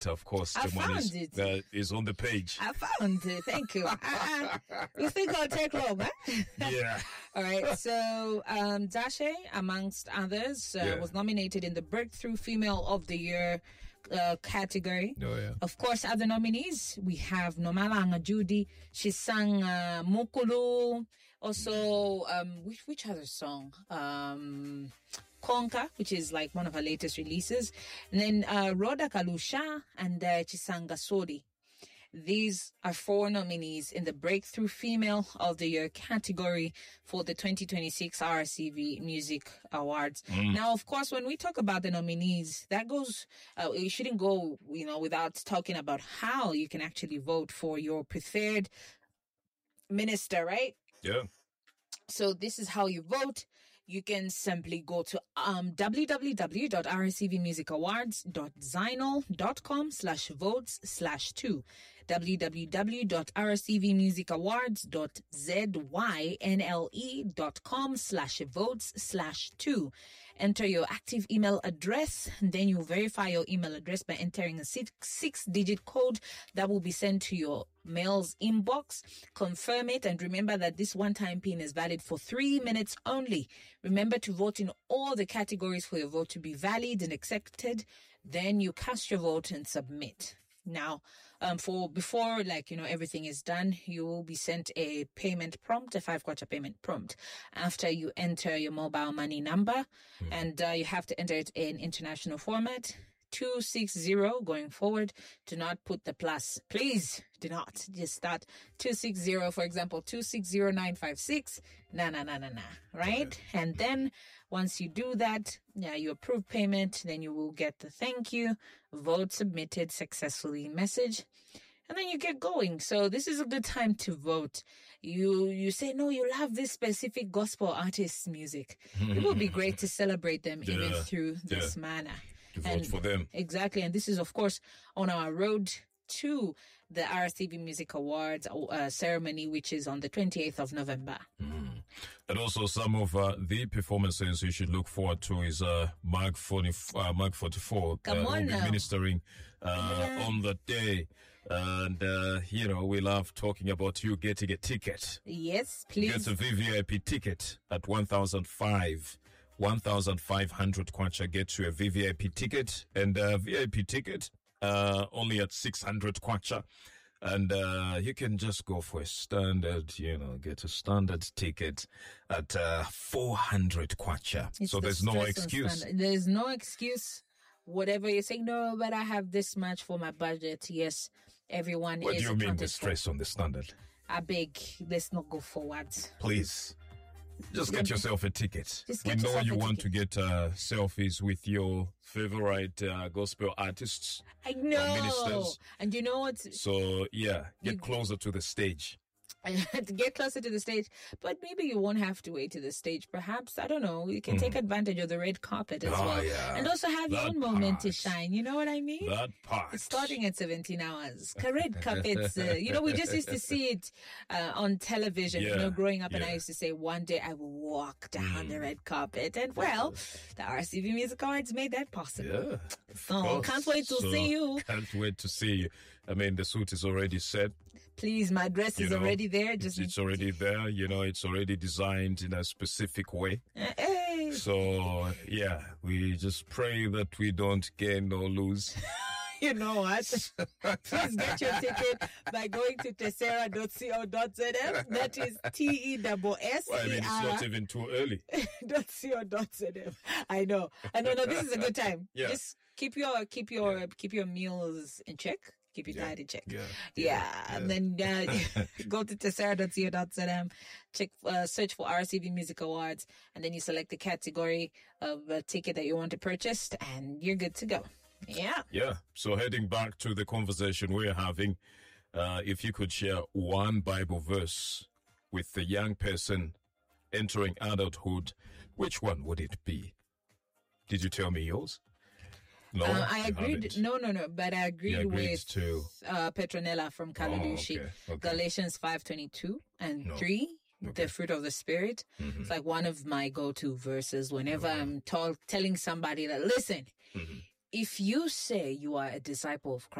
of course, I found it. That is on the page. I found it. Thank you. You think I'll take long, huh? Yeah. All right. So, Dashe, amongst others, was nominated in the Breakthrough Female of the Year category. Oh, yeah. Of course, other nominees, we have Nomalanga Judy. She sang Mukulu. Also, which other song? Konka, which is like one of her latest releases. And then Rhoda Kalusha and Chisanga Sodi. These are 4 nominees in the Breakthrough Female of the Year category for the 2026 RCV Music Awards. Now, of course, when we talk about the nominees, that goes, it shouldn't go, without talking about how you can actually vote for your preferred minister, right? Yeah. So this is how you vote. You can simply go to www.rcvmusicawards.zinal.com/votes/2 www.rcvmusicawards.zinale.com/votes/2. Enter your active email address, and then you verify your email address by entering a six-digit code that will be sent to your mail's inbox. Confirm it, and remember that this one-time PIN is valid for 3 minutes only. Remember to vote in all the categories for your vote to be valid and accepted. Then you cast your vote and submit. Now, before everything is done, you will be sent a payment prompt, a 5-kwacha payment prompt, after you enter your mobile money number, and you have to enter it in international format. 260 going forward. Do not put the plus. Please do not. Just start 260, for example, 260956. Nah. Right? Okay. And then once you do that, you approve payment, then you will get the thank you, vote submitted successfully message. And then you get going. So this is a good time to vote. You say, no, you love this specific gospel artist's music. It will be great to celebrate them even through this manner. To vote for them. Exactly. And this is, of course, on our road to the RCV Music Awards ceremony, which is on the 28th of November. And also some of the performances you should look forward to is Mark 44 who will be ministering on the day. And, we love talking about you getting a ticket. Yes, please. Get a VVIP ticket at 1,500 kwacha gets you a VVIP ticket, and a VIP ticket only at 600 kwacha. And you can just go for a standard, get a standard ticket at 400 kwacha. So there's no excuse. There's no excuse. Whatever you're saying, no, but I have this much for my budget. Yes, everyone what is. What do you mean the stress on the standard? I beg, let's not go forward. Please. Just get yourself a ticket. We know you want to get selfies with your favorite gospel artists. I know. Ministers. And you know what? So, get closer to the stage. To get closer to the stage, but maybe you won't have to wait to the stage. Perhaps, I don't know, you can take advantage of the red carpet as well. Yeah. And also have your own moment to shine. You know what I mean? That part. It's starting at 17 hours. Red carpets, we just used to see it on television, growing up, and I used to say, one day I will walk down the red carpet. And the RCV Music Awards made that possible. Yeah. Oh, can't wait to see you. Can't wait to see you. I mean, the suit is already set. Please, my dress is already there. It's already there. It's already designed in a specific way. Hey. So, we just pray that we don't gain or lose. You know what? Please get your ticket by going to tessera.co.zm. That is TESSERA. Well, I mean, it's not even too early. .co.zm. I know. This is a good time. Yeah. Just keep your meals in check. Keep your diet in check. And then go to tessera.co.zm, search for RCV Music Awards, and then you select the category of a ticket that you want to purchase, and you're good to go. Yeah. So heading back to the conversation we're having, if you could share one Bible verse with the young person entering adulthood, which one would it be? Did you tell me yours? No, I agreed. No, but I agreed with Petronella from Kaludushi. Okay. Galatians 5:22 and 3. The fruit of the Spirit. It's like one of my go-to verses whenever I'm telling somebody that, listen, if you say you are a disciple of Christ,